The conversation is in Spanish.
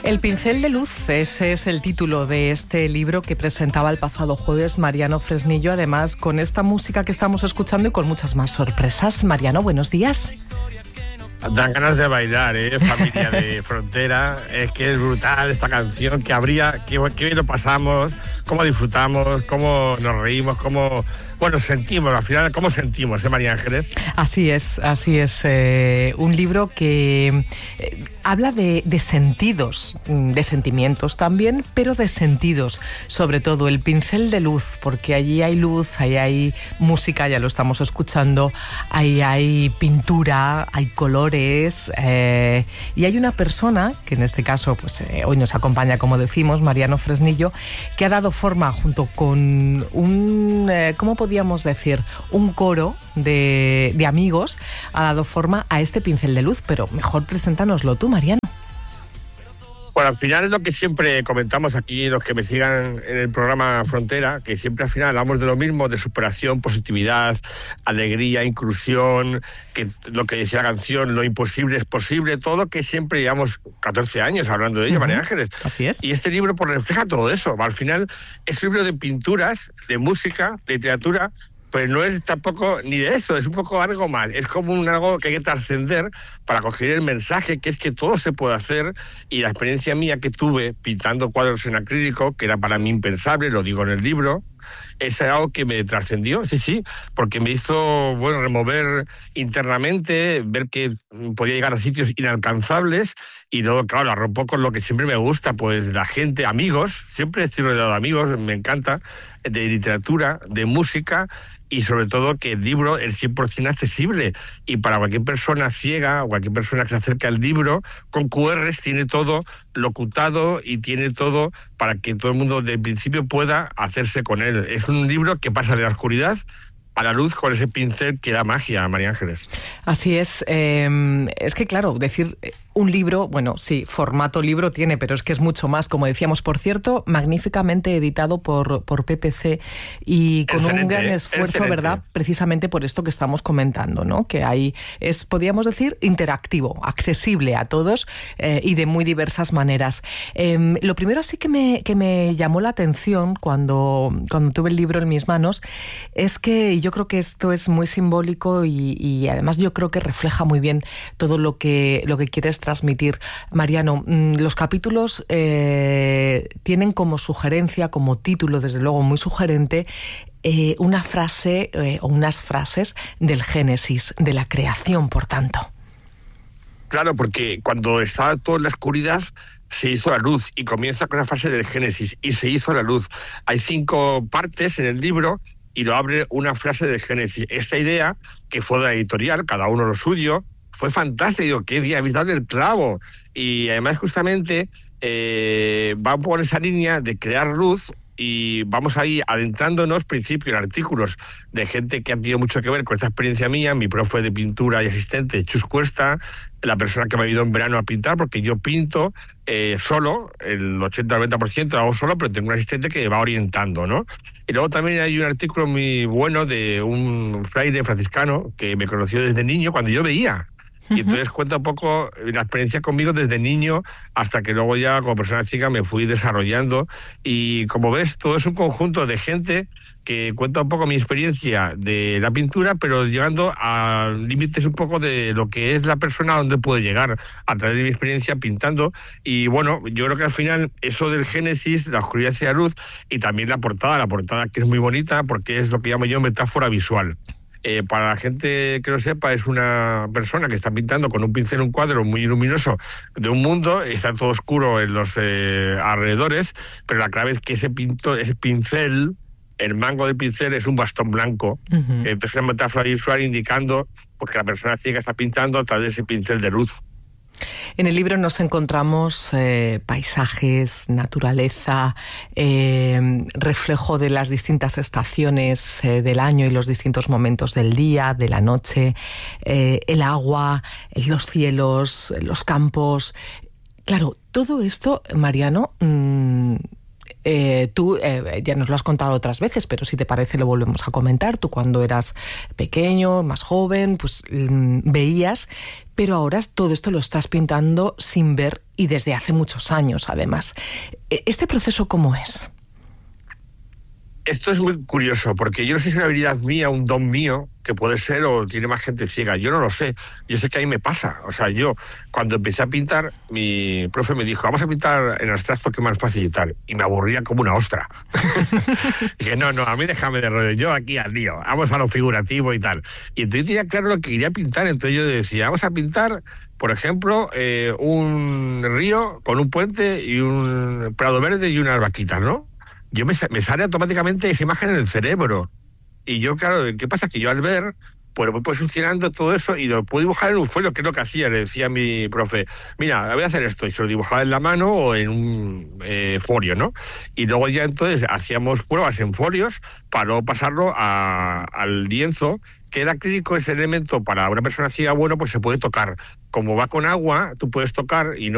El pincel de luz, ese es el título de este libro que presentaba el pasado jueves Mariano Fresnillo, además con esta música que estamos escuchando y con muchas más sorpresas. Mariano, buenos días. Dan ganas de bailar, familia de Frontera. Es que es brutal esta canción, que habría, que bien lo pasamos, cómo disfrutamos, cómo nos reímos, cómo... Bueno, sentimos, al final, ¿cómo sentimos, María Ángeles? Así es. Un libro que habla de sentidos, de sentimientos también, pero de sentidos. Sobre todo el pincel de luz, porque allí hay luz, ahí hay música, ya lo estamos escuchando, ahí hay pintura, hay colores, y hay una persona, que en este caso pues hoy nos acompaña, como decimos, Mariano Fresnillo, que ha dado forma junto con un... ¿cómo podríamos decir? Un coro de amigos, ha dado forma a este pincel de luz, pero mejor preséntanoslo tú, Mariano. Bueno, al final es lo que siempre comentamos aquí, los que me sigan en el programa Frontera, que siempre al final hablamos de lo mismo, de superación, positividad, alegría, inclusión, que lo que decía la canción, lo imposible es posible, todo lo que siempre llevamos 14 años hablando de ello, María Ángeles. Así es. Y este libro pues refleja todo eso. Al final es un libro de pinturas, de música, de literatura, pero no es tampoco ni de eso, es un poco algo más. Es como algo que hay que trascender para coger el mensaje, que es que todo se puede hacer, y la experiencia mía que tuve pintando cuadros en acrílico, que era para mí impensable, lo digo en el libro, es algo que me trascendió, sí, porque me hizo, remover internamente, ver que podía llegar a sitios inalcanzables, y luego, claro, la rompo con lo que siempre me gusta, pues la gente, amigos, siempre estoy rodeado de amigos, me encanta, de literatura, de música, y sobre todo que el libro es 100% accesible, y para cualquier persona ciega o cualquier persona que se acerque al libro, con QRs tiene todo locutado y tiene todo para que todo el mundo de principio pueda hacerse con él. Es un libro que pasa de la oscuridad a la luz con ese pincel que da magia, María Ángeles. Así es. Es que, claro, decir un libro, bueno, sí, formato libro tiene, pero es que es mucho más, como decíamos. Por cierto, magníficamente editado por PPC y con un gran esfuerzo, ¿verdad? Precisamente por esto que estamos comentando, ¿no? Que ahí es, podríamos decir, interactivo, accesible a todos y de muy diversas maneras. Lo primero sí que me llamó la atención cuando tuve el libro en mis manos es que yo creo que esto es muy simbólico y además yo creo que refleja muy bien todo lo que quieres transmitir, Mariano. Los capítulos tienen como sugerencia, como título, desde luego muy sugerente, una frase o unas frases del Génesis, de la creación, por tanto. Claro, porque cuando estaba todo en la oscuridad, se hizo la luz, y comienza con la frase del Génesis, y se hizo la luz. Hay 5 partes en el libro, y lo abre una frase del Génesis. Esta idea, que fue de la editorial, cada uno lo suyo, fue fantástico. Digo, qué bien, habéis dado el clavo. Y además, justamente, va por esa línea de crear luz, y vamos ahí adentrándonos principios en artículos de gente que ha tenido mucho que ver con esta experiencia mía. Mi profe de pintura y asistente, Chus Cuesta, la persona que me ha ido en verano a pintar, porque yo pinto solo, el 80-90% lo hago solo, pero tengo un asistente que me va orientando, ¿no? Y luego también hay un artículo muy bueno de un fraile franciscano que me conoció desde niño, cuando yo veía. Y entonces cuenta un poco la experiencia conmigo desde niño hasta que luego ya como persona chica me fui desarrollando. Y como ves, todo es un conjunto de gente que cuenta un poco mi experiencia de la pintura, pero llegando a límites un poco de lo que es la persona, donde puede llegar a través de mi experiencia pintando. Y bueno, yo creo que al final eso del Génesis, la oscuridad y la luz, y también la portada que es muy bonita porque es lo que llamo yo metáfora visual. Para la gente que lo sepa, es una persona que está pintando con un pincel un cuadro muy luminoso de un mundo, está todo oscuro en los alrededores, pero la clave es que ese pincel, el mango del pincel es un bastón blanco. Entonces es una metáfora visual indicando pues, que la persona ciega está pintando a través de ese pincel de luz. En el libro nos encontramos paisajes, naturaleza, reflejo de las distintas estaciones del año y los distintos momentos del día, de la noche, el agua, los cielos, los campos. Claro, todo esto, Mariano, Tú ya nos lo has contado otras veces, pero si te parece lo volvemos a comentar. Tú cuando eras pequeño, más joven, pues veías, pero ahora todo esto lo estás pintando sin ver y desde hace muchos años, además. ¿Este proceso cómo es? Esto es muy curioso, porque yo no sé si es una habilidad mía, un don mío, que puede ser, o tiene más gente ciega. Yo no lo sé. Yo sé que a mí me pasa. O sea, yo, cuando empecé a pintar, mi profe me dijo, vamos a pintar en abstracto, que es más fácil y tal. Y me aburría como una ostra. Dije, no, a mí déjame de rollo. Yo aquí al lío. Vamos a lo figurativo y tal. Y entonces yo tenía claro lo que quería pintar. Entonces yo decía, vamos a pintar, por ejemplo, un río con un puente y un prado verde y unas vaquitas, ¿no? Me sale automáticamente esa imagen en el cerebro. Y yo, claro, ¿qué pasa? Que yo al ver, pues voy posicionando todo eso y lo puedo dibujar en un folio, que es lo que hacía. Le decía a mi profe, mira, voy a hacer esto, y se lo dibujaba en la mano o en un folio, ¿no? Y luego ya entonces hacíamos pruebas en folios para luego pasarlo al lienzo, que el acrílico, ese elemento para una persona ciega, bueno, pues se puede tocar. Como va con agua, tú puedes tocar y no